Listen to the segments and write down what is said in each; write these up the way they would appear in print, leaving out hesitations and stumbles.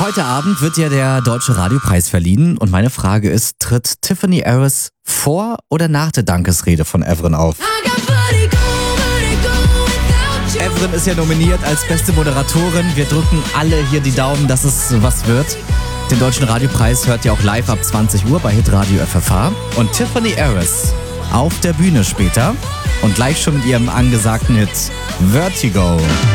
Heute Abend wird ja der Deutsche Radiopreis verliehen und meine Frage ist, tritt Tiffany Harris vor oder nach der Dankesrede von Evren auf? Evren ist ja nominiert als beste Moderatorin. Wir drücken alle hier die Daumen, dass es was wird. Den Deutschen Radiopreis hört ihr auch live ab 20 Uhr bei Hitradio FFH. Und Tiffany Harris auf der Bühne später und gleich schon mit ihrem angesagten Hit Vertigo.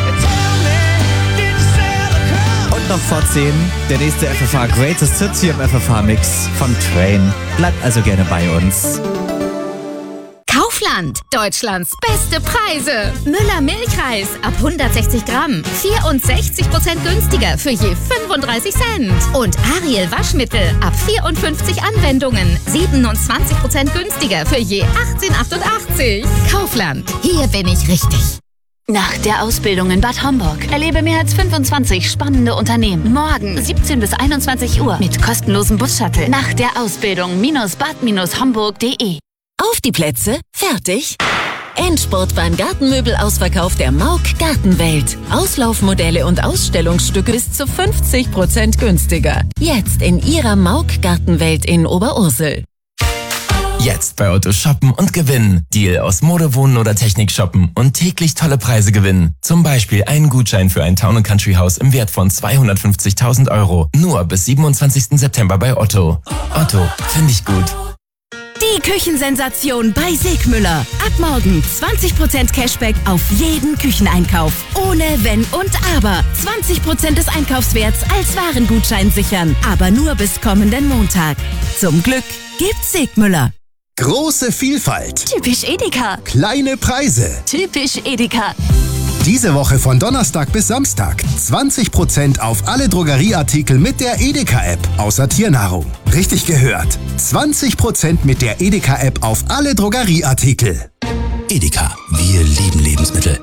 Und noch vor 10 der nächste FFH Greatest Hits hier im FFH-Mix von Train. Bleibt also gerne bei uns. Kaufland, Deutschlands beste Preise. Müller Milchreis ab 160 Gramm, 64% günstiger für je 35 Cent. Und Ariel Waschmittel ab 54 Anwendungen, 27% günstiger für je 18,88. Kaufland, hier bin ich richtig. Nach der Ausbildung in Bad Homburg erlebe mehr als 25 spannende Unternehmen. Morgen 17 bis 21 Uhr mit kostenlosem Bus-Shuttle. Nach der Ausbildung −bad-homburg.de. Auf die Plätze, fertig. Endspurt beim Gartenmöbelausverkauf der Mauk Gartenwelt. Auslaufmodelle und Ausstellungsstücke bis zu 50% günstiger. Jetzt in Ihrer Mauk Gartenwelt in Oberursel. Jetzt bei Otto shoppen und gewinnen. Deal aus Mode, Wohnen oder Technik shoppen und täglich tolle Preise gewinnen. Zum Beispiel einen Gutschein für ein Town & Country Haus im Wert von 250.000 €. Nur bis 27. September bei Otto. Otto, finde ich gut. Die Küchensensation bei Segmüller. Ab morgen 20% Cashback auf jeden Kücheneinkauf. Ohne Wenn und Aber. 20% des Einkaufswerts als Warengutschein sichern. Aber nur bis kommenden Montag. Zum Glück gibt's Segmüller. Große Vielfalt. Typisch Edeka. Kleine Preise. Typisch Edeka. Diese Woche von Donnerstag bis Samstag 20% auf alle Drogerieartikel mit der Edeka-App, außer Tiernahrung. Richtig gehört. 20% mit der Edeka-App auf alle Drogerieartikel. Edeka, wir lieben Lebensmittel.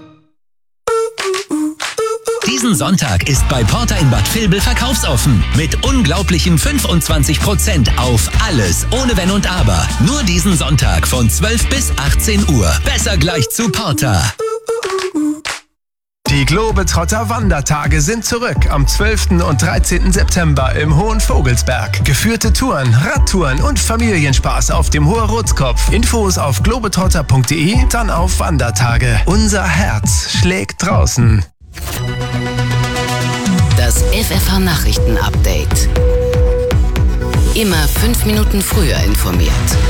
Diesen Sonntag ist bei Porter in Bad Vilbel verkaufsoffen. Mit unglaublichen 25% auf alles, ohne Wenn und Aber. Nur diesen Sonntag von 12 bis 18 Uhr. Besser gleich zu Porter. Die Globetrotter Wandertage sind zurück am 12. und 13. September im Hohen Vogelsberg. Geführte Touren, Radtouren und Familienspaß auf dem Hoher-Rotskopf. Infos auf globetrotter.de, dann auf Wandertage. Unser Herz schlägt draußen. Das FFH-Nachrichten-Update. Immer 5 Minuten früher informiert.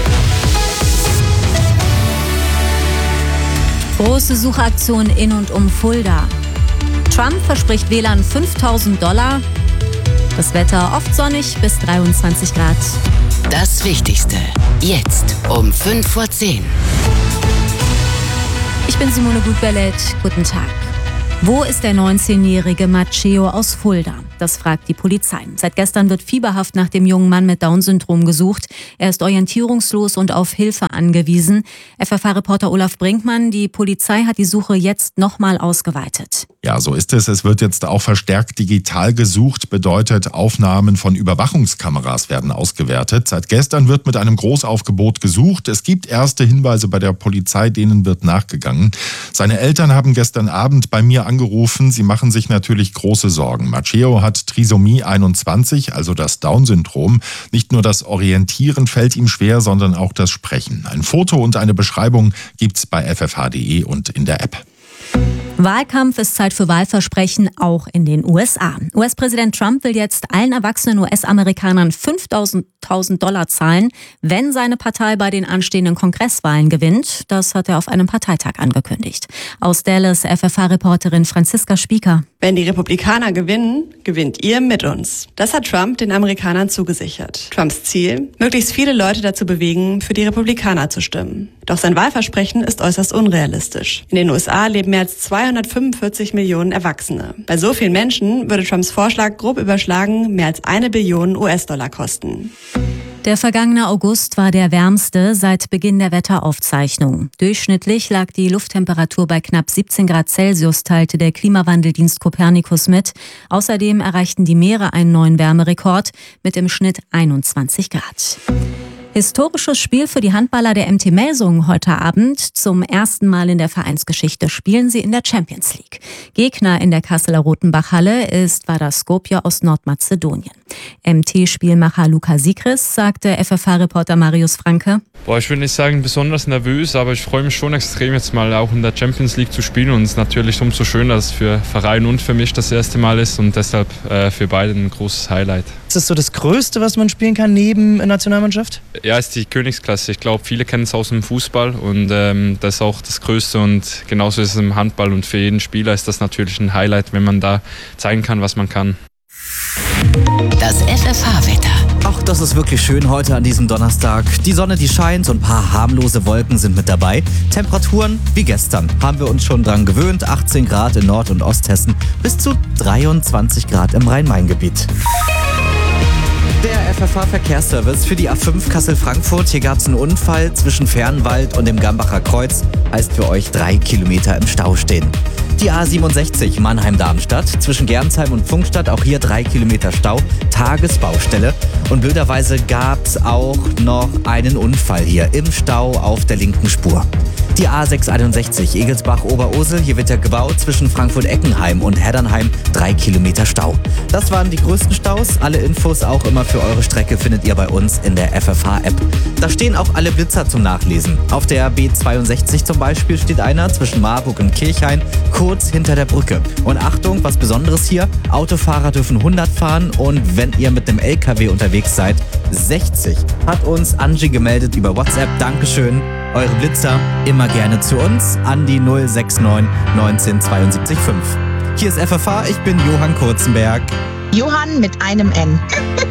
Große Suchaktion in und um Fulda. Trump verspricht Wählern $5.000. Das Wetter oft sonnig bis 23 Grad. Das Wichtigste. Jetzt um 5:10 Uhr. Ich bin Simone Gutberlet. Guten Tag. Wo ist der 19-jährige Matteo aus Fulda? Das fragt die Polizei. Seit gestern wird fieberhaft nach dem jungen Mann mit Down-Syndrom gesucht. Er ist orientierungslos und auf Hilfe angewiesen. FFH-Reporter Olaf Brinkmann, die Polizei hat die Suche jetzt nochmal ausgeweitet. Ja, so ist es. Es wird jetzt auch verstärkt digital gesucht. Bedeutet, Aufnahmen von Überwachungskameras werden ausgewertet. Seit gestern wird mit einem Großaufgebot gesucht. Es gibt erste Hinweise bei der Polizei, denen wird nachgegangen. Seine Eltern haben gestern Abend bei mir angerufen. Sie machen sich natürlich große Sorgen. Matteo hat Trisomie 21, also das Down-Syndrom. Nicht nur das Orientieren fällt ihm schwer, sondern auch das Sprechen. Ein Foto und eine Beschreibung gibt's bei ffh.de und in der App. Wahlkampf ist Zeit für Wahlversprechen, auch in den USA. US-Präsident Trump will jetzt allen erwachsenen US-Amerikanern $5.000 zahlen, wenn seine Partei bei den anstehenden Kongresswahlen gewinnt. Das hat er auf einem Parteitag angekündigt. Aus Dallas FFH-Reporterin Franziska Spieker. Wenn die Republikaner gewinnen, gewinnt ihr mit uns. Das hat Trump den Amerikanern zugesichert. Trumps Ziel, möglichst viele Leute dazu bewegen, für die Republikaner zu stimmen. Doch sein Wahlversprechen ist äußerst unrealistisch. In den USA leben mehr als 245 Millionen Erwachsene. Bei so vielen Menschen würde Trumps Vorschlag grob überschlagen mehr als 1 Billion US-Dollar kosten. Der vergangene August war der wärmste seit Beginn der Wetteraufzeichnung. Durchschnittlich lag die Lufttemperatur bei knapp 17 Grad Celsius, teilte der Klimawandeldienst Copernicus mit. Außerdem erreichten die Meere einen neuen Wärmerekord mit im Schnitt 21 Grad. Historisches Spiel für die Handballer der MT Melsungen heute Abend. Zum ersten Mal in der Vereinsgeschichte spielen sie in der Champions League. Gegner in der Kasseler Rotenbachhalle ist Vardar Skopje aus Nordmazedonien. MT-Spielmacher Luka Sigris sagte FFH-Reporter Marius Franke: Ich würde nicht sagen besonders nervös, aber ich freue mich schon extrem, jetzt mal auch in der Champions League zu spielen. Und es ist natürlich umso schöner, dass es für Verein und für mich das erste Mal ist und deshalb für beide ein großes Highlight. Ist das so das Größte, was man spielen kann neben der Nationalmannschaft? Ja, ist die Königsklasse. Ich glaube, viele kennen es aus dem Fußball und das ist auch das Größte. Und genauso ist es im Handball und für jeden Spieler ist das natürlich ein Highlight, wenn man da zeigen kann, was man kann. Das FFH-Wetter. Ach, das ist wirklich schön heute an diesem Donnerstag. Die Sonne, die scheint und ein paar harmlose Wolken sind mit dabei. Temperaturen wie gestern. Haben wir uns schon dran gewöhnt. 18 Grad in Nord- und Osthessen bis zu 23 Grad im Rhein-Main-Gebiet. Der FFH-Verkehrsservice für die A5 Kassel-Frankfurt. Hier gab es einen Unfall zwischen Fernwald und dem Gambacher Kreuz. Heißt für euch 3 Kilometer im Stau stehen. Die A67 Mannheim-Darmstadt zwischen Gernsheim und Pfungstadt. Auch hier 3 Kilometer Stau. Tagesbaustelle. Und blöderweise gab es auch noch einen Unfall hier im Stau auf der linken Spur. Die A661 Egelsbach-Oberursel. Hier wird ja gebaut zwischen Frankfurt-Eckenheim und Heddernheim. 3 Kilometer Stau. Das waren die größten Staus. Alle Infos auch immer für eure Strecke findet ihr bei uns in der FFH-App. Da stehen auch alle Blitzer zum Nachlesen. Auf der B62 zum Beispiel steht einer zwischen Marburg und Kirchhain, kurz hinter der Brücke. Und Achtung, was Besonderes hier, Autofahrer dürfen 100 fahren und wenn ihr mit einem LKW unterwegs seid, 60. Hat uns Angie gemeldet über WhatsApp. Dankeschön. Eure Blitzer immer gerne zu uns an die 069 19 72 5. Hier ist FFH, ich bin Johann Kurzenberg. Johann mit einem N.